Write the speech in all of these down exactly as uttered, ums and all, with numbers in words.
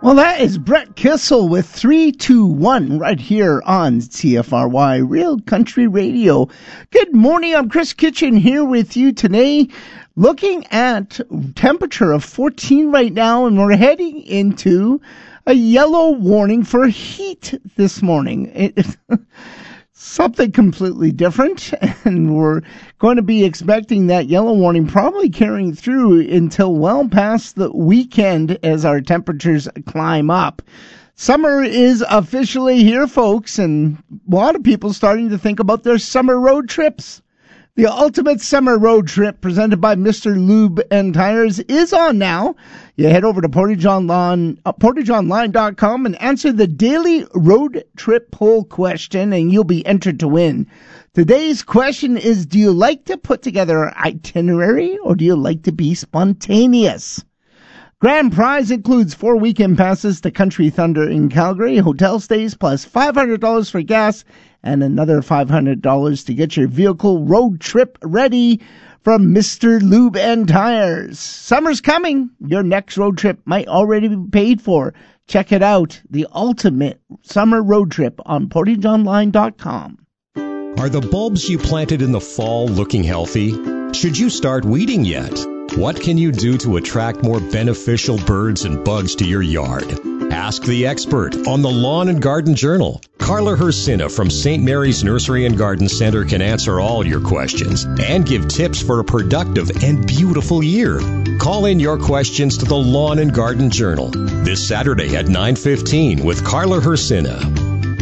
Well, that is Brett Kissel with three two one right here on C F R Y Real Country Radio. Good morning. I'm Chris Kitchen here with you today, looking at temperature of fourteen right now, and we're heading into a yellow warning for heat this morning. It, something completely different, and we're going to be expecting that yellow warning probably carrying through until well past the weekend as our temperatures climb up. Summer is officially here, folks, and a lot of people starting to think about their summer road trips. The ultimate summer road trip presented by Mister Lube and Tires is on now. You head over to Portage Online, uh, portage online dot com and answer the daily road trip poll question, and you'll be entered to win. Today's question is, do you like to put together an itinerary or do you like to be spontaneous? Grand prize includes four weekend passes to Country Thunder in Calgary, hotel stays, plus five hundred dollars for gas, and another five hundred dollars to get your vehicle road trip ready from Mister Lube and Tires. Summer's coming. Your next road trip might already be paid for. Check it out. The ultimate summer road trip on portage online dot com. Are the bulbs you planted in the fall looking healthy? Should you start weeding yet? What can you do to attract more beneficial birds and bugs to your yard? Ask the expert on the Lawn and Garden Journal. Carla Hersina from Saint Mary's Nursery and Garden Center can answer all your questions and give tips for a productive and beautiful year. Call in your questions to the Lawn and Garden Journal this Saturday at nine fifteen with Carla Hersina.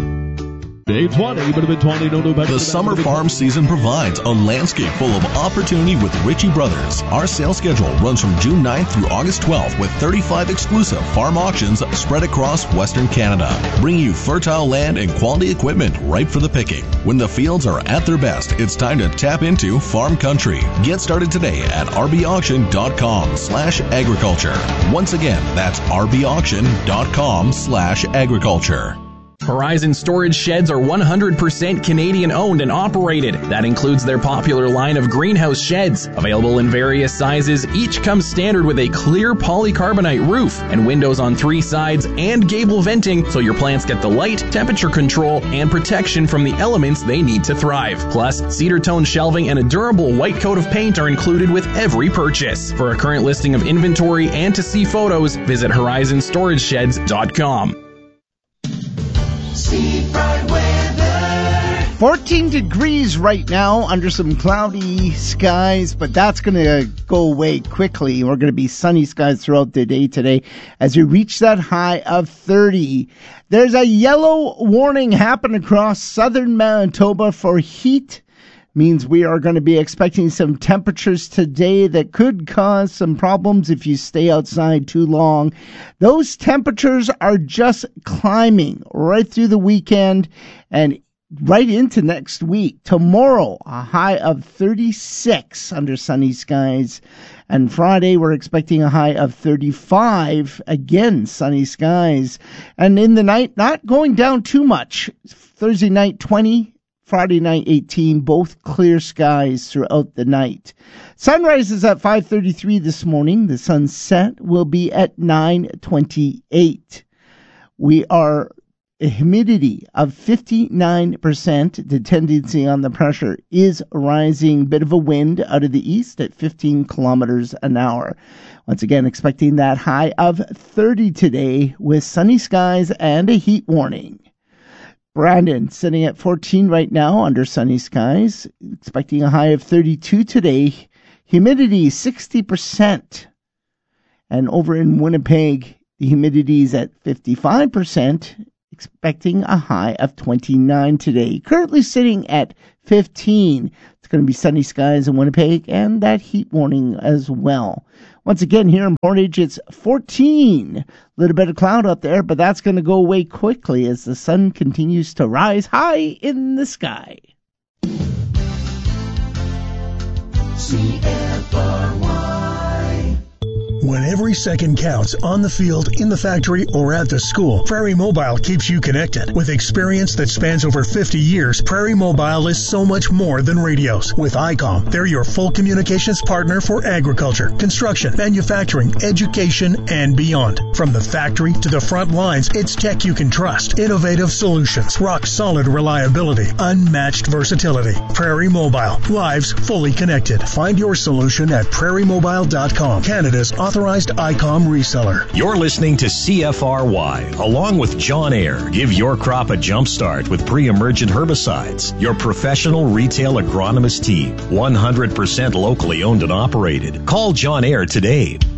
Day twenty, but been twenty, no new better. The summer farm season provides a landscape full of opportunity with Ritchie Brothers. Our sales schedule runs from June ninth through August twelfth with thirty-five exclusive farm auctions spread across Western Canada. Bring you fertile land and quality equipment ripe for the picking. When the fields are at their best, it's time to tap into farm country. Get started today at r b auction dot com slash agriculture. Once again, that's r b auction dot com slash agriculture. Horizon Storage Sheds are one hundred percent Canadian owned and operated. That includes their popular line of greenhouse sheds. Available in various sizes, each comes standard with a clear polycarbonate roof and windows on three sides and gable venting, so your plants get the light, temperature control, and protection from the elements they need to thrive. Plus, cedar tone shelving and a durable white coat of paint are included with every purchase. For a current listing of inventory and to see photos, visit horizon storage sheds dot com. fourteen degrees right now under some cloudy skies, but that's going to go away quickly. We're going to be sunny skies throughout the day today as we reach that high of thirty. There's a yellow warning happening across southern Manitoba for heat. Means we are going to be expecting some temperatures today that could cause some problems if you stay outside too long. Those temperatures are just climbing right through the weekend and right into next week. Tomorrow, a high of thirty-six under sunny skies. And Friday, we're expecting a high of thirty-five. Again, sunny skies. And in the night, not going down too much. Thursday night, twenty. Friday night, eighteen, both clear skies throughout the night. Sunrise is at five thirty-three this morning. The sunset will be at nine twenty-eight. We are a humidity of fifty-nine percent. The tendency on the pressure is rising. Bit of a wind out of the east at fifteen kilometers an hour. Once again, expecting that high of thirty today with sunny skies and a heat warning. Brandon sitting at fourteen right now under sunny skies, expecting a high of thirty-two today. Humidity sixty percent. And over in Winnipeg, the humidity is at fifty-five percent, expecting a high of twenty-nine today. Currently sitting at fifteen. It's going to be sunny skies in Winnipeg and that heat warning as well. Once again, here in Portage, it's fourteen. A little bit of cloud out there, but that's going to go away quickly as the sun continues to rise high in the sky. C F R Y When every second counts on the field, in the factory, or at the school, Prairie Mobile keeps you connected. With experience that spans over fifty years, Prairie Mobile is so much more than radios. With I COM, they're your full communications partner for agriculture, construction, manufacturing, education, and beyond. From the factory to the front lines, it's tech you can trust. Innovative solutions, rock-solid reliability, unmatched versatility. Prairie Mobile, lives fully connected. Find your solution at prairie mobile dot com, Canada's authorized I COM reseller. You're listening to C F R Y, along with John Ayer. Give your crop a jump start with pre-emergent herbicides. Your professional retail agronomist team, one hundred percent locally owned and operated. Call John Ayer today.